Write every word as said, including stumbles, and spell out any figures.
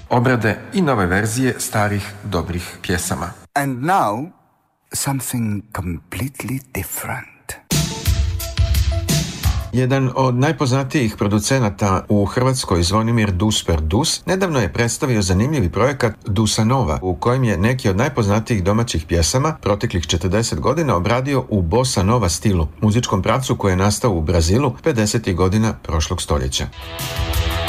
obrade i nove verzije starih dobrih pjesama. And now, something completely different. Jedan od najpoznatijih producenata u Hrvatskoj, Zvonimir Dusper Dus, nedavno je predstavio zanimljivi projekat Dusanova, u kojem je neki od najpoznatijih domaćih pjesama proteklih četrdeset godina obradio u bossa nova stilu, muzičkom pravcu koji je nastao u Brazilu pedesetih godina prošlog stoljeća.